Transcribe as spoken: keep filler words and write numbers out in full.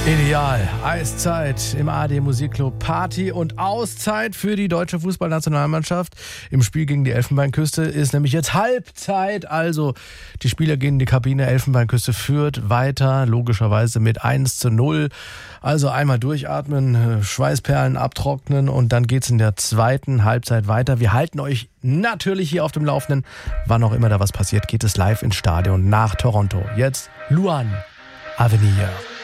Ideal. Eiszeit im A R D Musikclub. Party und Auszeit für die deutsche Fußballnationalmannschaft. Im Spiel gegen die Elfenbeinküste ist nämlich jetzt Halbzeit. Also die Spieler gehen in die Kabine. Elfenbeinküste führt weiter, logischerweise mit eins zu null. Also einmal durchatmen, Schweißperlen abtrocknen und dann geht's in der zweiten Halbzeit weiter. Wir halten euch natürlich hier auf dem Laufenden. Wann auch immer da was passiert, geht es live ins Stadion nach Toronto. Jetzt Luan Avenir.